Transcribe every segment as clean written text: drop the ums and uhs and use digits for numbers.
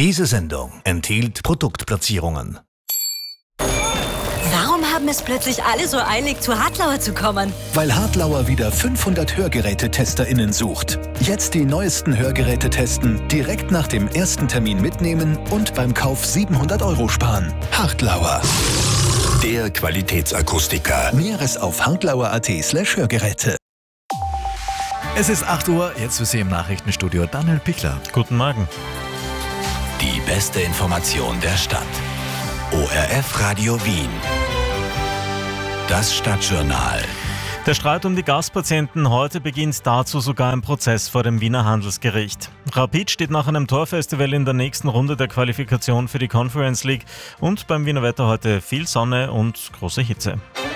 Diese Sendung enthielt Produktplatzierungen. Warum haben es plötzlich alle so eilig, zu Hartlauer zu kommen? Weil Hartlauer wieder 500 HörgerätetesterInnen sucht. Jetzt die neuesten Hörgeräte testen, direkt nach dem ersten Termin mitnehmen und beim Kauf 700 € sparen. Hartlauer. Der Qualitätsakustiker. Näheres auf hartlauer.at/Hörgeräte. Es ist 8 Uhr, jetzt für Sie im Nachrichtenstudio Daniel Pichler. Guten Morgen. Die beste Information der Stadt. ORF Radio Wien. Das Stadtjournal. Der Streit um die Gastpatienten. Heute beginnt dazu sogar ein Prozess vor dem Wiener Handelsgericht. Rapid steht nach einem Torfestival in der nächsten Runde der Qualifikation für die Conference League. Und beim Wiener Wetter heute viel Sonne und große Hitze.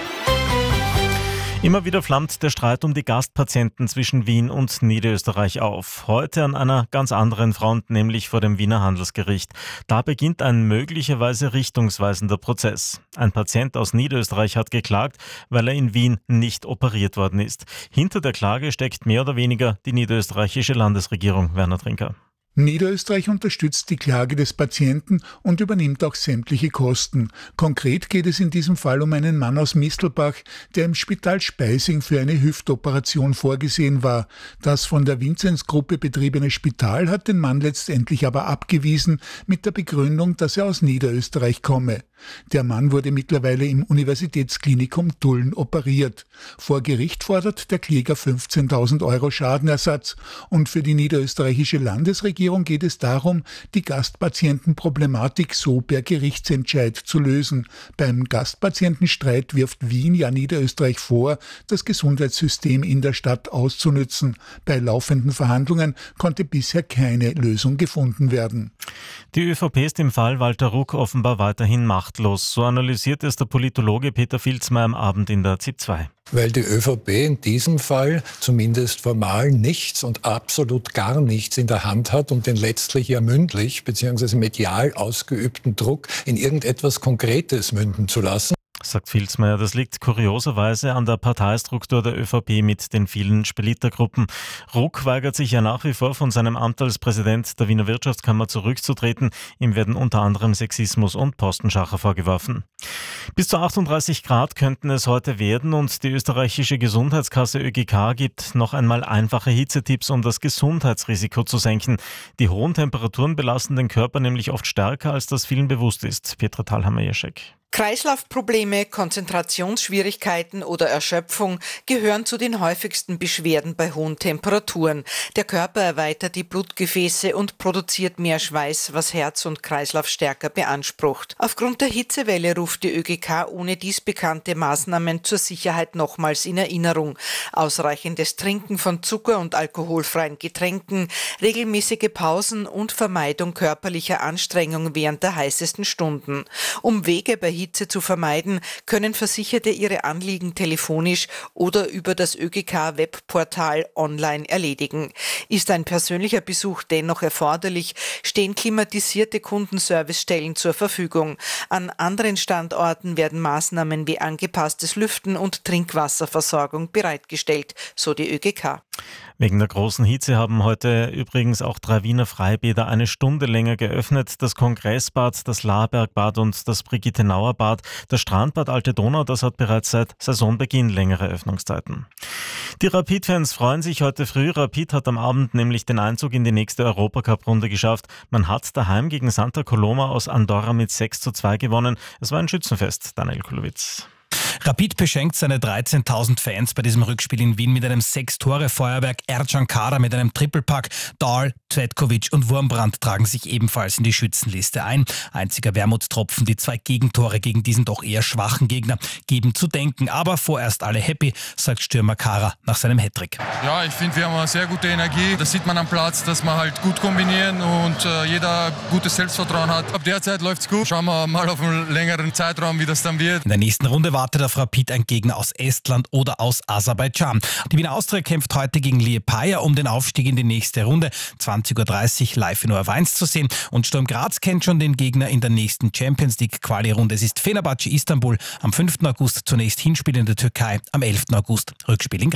Immer wieder flammt der Streit um die Gastpatienten zwischen Wien und Niederösterreich auf. Heute an einer ganz anderen Front, nämlich vor dem Wiener Handelsgericht. Da beginnt ein möglicherweise richtungsweisender Prozess. Ein Patient aus Niederösterreich hat geklagt, weil er in Wien nicht operiert worden ist. Hinter der Klage steckt mehr oder weniger die niederösterreichische Landesregierung. Werner Trinker. Niederösterreich unterstützt die Klage des Patienten und übernimmt auch sämtliche Kosten. Konkret geht es in diesem Fall um einen Mann aus Mistelbach, der im Spital Speising für eine Hüftoperation vorgesehen war. Das von der Vinzenz-Gruppe betriebene Spital hat den Mann letztendlich aber abgewiesen mit der Begründung, dass er aus Niederösterreich komme. Der Mann wurde mittlerweile im Universitätsklinikum Tulln operiert. Vor Gericht fordert der Kläger 15.000 € Schadenersatz und für die niederösterreichische Landesregierung geht es darum, die Gastpatientenproblematik so per Gerichtsentscheid zu lösen. Beim Gastpatientenstreit wirft Wien ja Niederösterreich vor, das Gesundheitssystem in der Stadt auszunützen. Bei laufenden Verhandlungen konnte bisher keine Lösung gefunden werden. Die ÖVP ist im Fall Walter Ruck offenbar weiterhin machtlos. So analysiert es der Politologe Peter Filzmeier am Abend in der ZIP 2. Weil die ÖVP in diesem Fall zumindest formal nichts und absolut gar nichts in der Hand hat, um den letztlich ja mündlich bzw. medial ausgeübten Druck in irgendetwas Konkretes münden zu lassen. Sagt Filzmeier, das liegt kurioserweise an der Parteistruktur der ÖVP mit den vielen Splittergruppen. Ruck weigert sich ja nach wie vor, von seinem Amt als Präsident der Wiener Wirtschaftskammer zurückzutreten. Ihm werden unter anderem Sexismus und Postenschacher vorgeworfen. Bis zu 38 Grad könnten es heute werden und die österreichische Gesundheitskasse ÖGK gibt noch einmal einfache Hitzetipps, um das Gesundheitsrisiko zu senken. Die hohen Temperaturen belasten den Körper nämlich oft stärker, als das vielen bewusst ist. Petra Thalhammer-Jeschek. Kreislaufprobleme, Konzentrationsschwierigkeiten oder Erschöpfung gehören zu den häufigsten Beschwerden bei hohen Temperaturen. Der Körper erweitert die Blutgefäße und produziert mehr Schweiß, was Herz und Kreislauf stärker beansprucht. Aufgrund der Hitzewelle ruft die ÖGK ohne dies bekannte Maßnahmen zur Sicherheit nochmals in Erinnerung. Ausreichendes Trinken von Zucker- und alkoholfreien Getränken, regelmäßige Pausen und Vermeidung körperlicher Anstrengung während der heißesten Stunden. Umwege bei Hitze zu vermeiden, können Versicherte ihre Anliegen telefonisch oder über das ÖGK-Webportal online erledigen. Ist ein persönlicher Besuch dennoch erforderlich, stehen klimatisierte Kundenservicestellen zur Verfügung. An anderen Standorten werden Maßnahmen wie angepasstes Lüften und Trinkwasserversorgung bereitgestellt, so die ÖGK. Wegen der großen Hitze haben heute übrigens auch 3 Wiener Freibäder eine Stunde länger geöffnet. Das Kongressbad, das Lahrbergbad und das Brigitte-Nauer-Bad. Das Strandbad Alte Donau, das hat bereits seit Saisonbeginn längere Öffnungszeiten. Die Rapid-Fans freuen sich heute früh. Rapid hat am Abend nämlich den Einzug in die nächste Europacup-Runde geschafft. Man hat daheim gegen Santa Coloma aus Andorra mit 6:2 gewonnen. Es war ein Schützenfest. Daniel Kulowitz. Rapid beschenkt seine 13.000 Fans bei diesem Rückspiel in Wien mit einem 6-Tore-Feuerwerk. Ercan Kara mit einem Trippelpack. Dahl, Cvetkovic und Wurmbrand tragen sich ebenfalls in die Schützenliste ein. Einziger Wermutstropfen, die 2 Gegentore gegen diesen doch eher schwachen Gegner geben zu denken. Aber vorerst alle happy, sagt Stürmer Kara nach seinem Hattrick. Ja, ich finde, wir haben eine sehr gute Energie. Das sieht man am Platz, dass wir halt gut kombinieren und jeder gutes Selbstvertrauen hat. Ab der Zeit läuft's gut. Schauen wir mal auf einen längeren Zeitraum, wie das dann wird. In der nächsten Runde wartet auf Rapid ein Gegner aus Estland oder aus Aserbaidschan. Die Wiener Austria kämpft heute gegen Liepaja um den Aufstieg in die nächste Runde. 20:30 Uhr live in ORF 1 zu sehen. Und Sturm Graz kennt schon den Gegner in der nächsten Champions League Quali-Runde. Es ist Fenerbahce Istanbul am 5. August zunächst Hinspiel in der Türkei, am 11. August Rückspiel in Graz.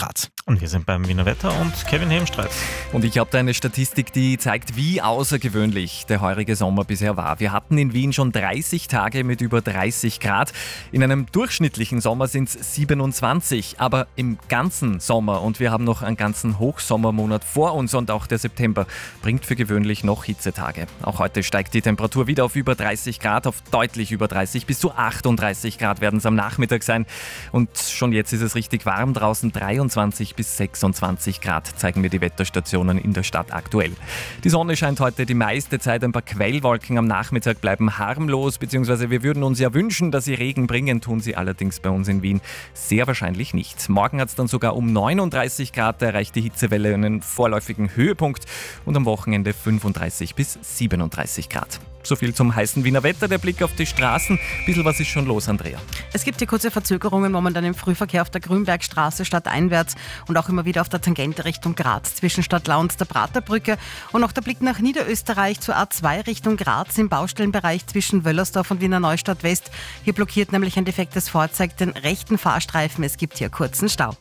Und wir sind beim Wiener Wetter und Kevin Hemstreit. Und ich habe da eine Statistik, die zeigt, wie außergewöhnlich der heurige Sommer bisher war. Wir hatten in Wien schon 30 Tage mit über 30 Grad. In einem durchschnittlichen Sommer sind es 27, aber im ganzen Sommer, und wir haben noch einen ganzen Hochsommermonat vor uns und auch der September bringt für gewöhnlich noch Hitzetage. Auch heute steigt die Temperatur wieder auf über 30 Grad, auf deutlich über 30, bis zu 38 Grad werden es am Nachmittag sein. Und schon jetzt ist es richtig warm draußen, 23 bis 26 Grad zeigen mir die Wetterstationen in der Stadt aktuell. Die Sonne scheint heute die meiste Zeit, ein paar Quellwolken am Nachmittag bleiben harmlos, beziehungsweise wir würden uns ja wünschen, dass sie Regen bringen, tun sie allerdings bei uns in Wien sehr wahrscheinlich nicht. Morgen hat es dann sogar um 39 Grad, da erreicht die Hitzewelle einen vorläufigen Höhepunkt und am Wochenende 35 bis 37 Grad. So viel zum heißen Wiener Wetter, der Blick auf die Straßen. Ein bisschen was ist schon los, Andrea? Es gibt hier kurze Verzögerungen momentan im Frühverkehr auf der Grünbergstraße stadteinwärts und auch immer wieder auf der Tangente Richtung Graz zwischen Stadtlau und der Praterbrücke. Und auch der Blick nach Niederösterreich zur A2 Richtung Graz im Baustellenbereich zwischen Wöllersdorf und Wiener Neustadt West. Hier blockiert nämlich ein defektes Fahrzeug den rechten Fahrstreifen. Es gibt hier kurzen Stau.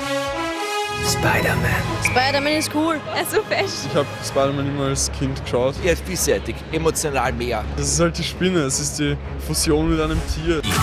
Spider-Man ist cool. Er ist so fesch. Ich habe Spider-Man immer als Kind geschaut. Er ist vielseitig, emotional mehr. Das ist halt die Spinne, es ist die Fusion mit einem Tier. Mit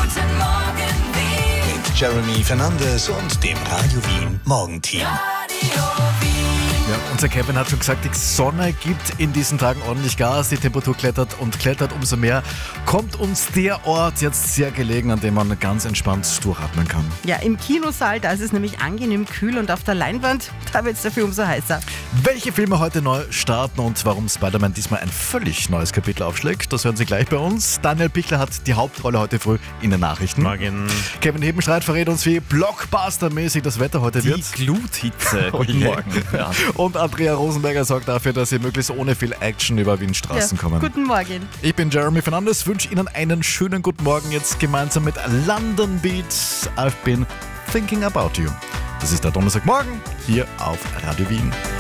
Jeremy Fernandes und dem Radio Wien Morgenteam. Ja, unser Kevin hat schon gesagt, die Sonne gibt in diesen Tagen ordentlich Gas, die Temperatur klettert und klettert umso mehr. Kommt uns der Ort jetzt sehr gelegen, an dem man ganz entspannt durchatmen kann. Ja, im Kinosaal, da ist es nämlich angenehm kühl und auf der Leinwand, da wird es dafür umso heißer. Welche Filme heute neu starten und warum Spider-Man diesmal ein völlig neues Kapitel aufschlägt, das hören Sie gleich bei uns. Daniel Pichler hat die Hauptrolle heute früh in den Nachrichten. Morgen. Kevin Hebenstreit verrät uns, wie blockbustermäßig das Wetter heute wird. Die Gluthitze. Guten Morgen. Ja. Und Andrea Rosenberger sorgt dafür, dass Sie möglichst ohne viel Action über Wien Straßen kommen. Guten Morgen. Ich bin Jeremy Fernandes, wünsche Ihnen einen schönen guten Morgen jetzt gemeinsam mit London Beat. I've been thinking about you. Das ist der Donnerstagmorgen hier auf Radio Wien.